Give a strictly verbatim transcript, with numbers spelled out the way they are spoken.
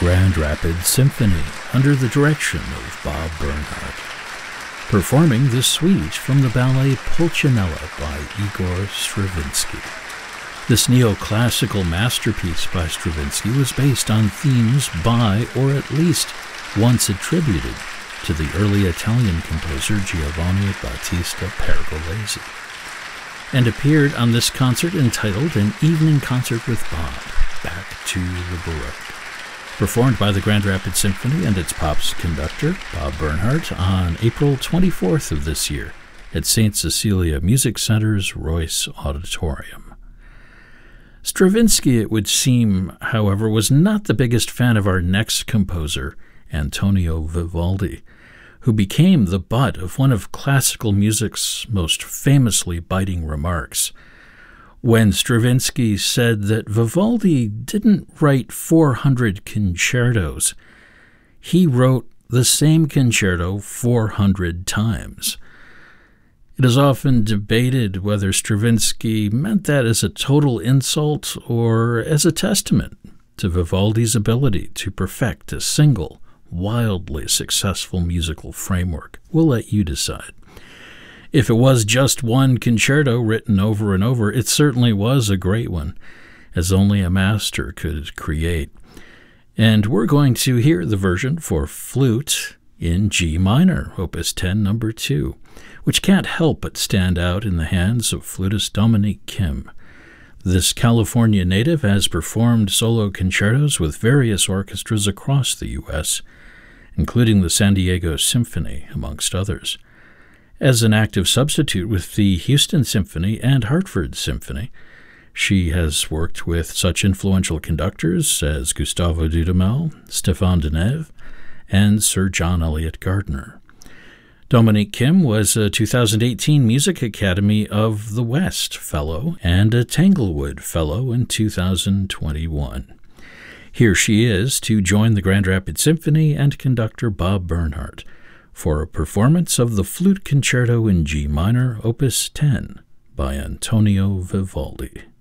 Grand Rapids Symphony under the direction of Bob Bernhardt, performing the suite from the ballet Pulcinella by Igor Stravinsky. This neoclassical masterpiece by Stravinsky was based on themes by, or at least once attributed, to the early Italian composer Giovanni Battista Pergolesi, and appeared on this concert entitled An Evening Concert with Bob, Back to the Baroque, performed by the Grand Rapids Symphony and its Pops conductor, Bob Bernhardt, on April twenty-fourth of this year at Saint Cecilia Music Center's Royce Auditorium. Stravinsky, it would seem, however, was not the biggest fan of our next composer, Antonio Vivaldi, who became the butt of one of classical music's most famously biting remarks, when Stravinsky said that Vivaldi didn't write four hundred concertos. He wrote the same concerto four hundred times. It is often debated whether Stravinsky meant that as a total insult or as a testament to Vivaldi's ability to perfect a single, wildly successful musical framework. We'll let you decide. If it was just one concerto written over and over, it certainly was a great one, as only a master could create. And we're going to hear the version for flute in G minor, Opus ten, number two, which can't help but stand out in the hands of flutist Dominique Kim. This California native has performed solo concertos with various orchestras across the U S, including the San Diego Symphony, amongst others. As an active substitute with the Houston Symphony and Hartford Symphony, she has worked with such influential conductors as Gustavo Dudamel, Stéphane Denève, and Sir John Eliot Gardner. Dominique Kim was a two thousand eighteen Music Academy of the West Fellow and a Tanglewood Fellow in two thousand twenty-one. Here she is to join the Grand Rapids Symphony and conductor Bob Bernhardt for a performance of the Flute Concerto in G minor, Opus ten, by Antonio Vivaldi.